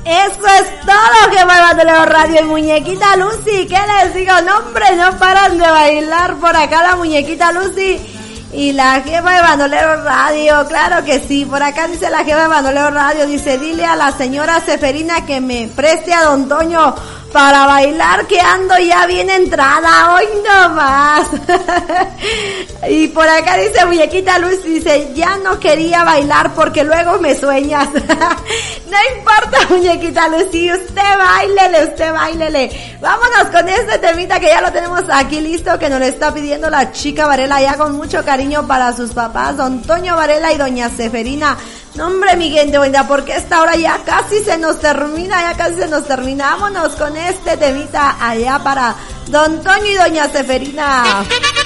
Eso es todo, que va Bandolero Radio y muñequita Lucy. ¿Qué les digo? No, hombre, no paran de bailar por acá la muñequita Lucy y la jefa de Bandolero Radio. Claro que sí, por acá dice la jefa de Bandolero Radio, dice, dile a la señora Seferina que me preste a don Toño para bailar, que ando ya bien entrada, hoy no más. Y por acá dice muñequita Luz, dice, ya no quería bailar porque luego me sueñas. No importa, muñequita Luz, si usted bailele. Vámonos con este temita que ya lo tenemos aquí listo, que nos lo está pidiendo la chica Varela, ya con mucho cariño para sus papás, don Toño Varela y doña Seferina. No, hombre, mi gente bonita, porque esta hora ya casi se nos termina, Vámonos con este temita allá para don Toño y doña Seferina.